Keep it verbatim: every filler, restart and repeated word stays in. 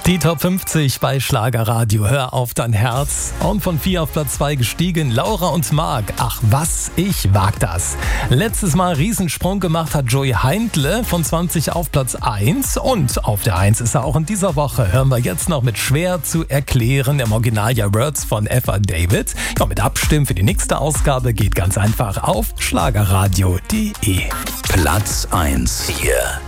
Die Top fünfzig bei Schlagerradio. Hör auf dein Herz. Und von vier auf Platz zwei gestiegen Laura und Marc. Ach was, ich wag das. Letztes Mal Riesensprung gemacht hat Joey Heindle von zwanzig auf Platz eins. Und auf der eins ist er auch in dieser Woche. Hören wir jetzt noch mit Schwer zu erklären. Im Original ja Words von Eva David. Ja, mit Abstimmen für die nächste Ausgabe geht ganz einfach auf schlagerradio punkt de. Platz eins. Hier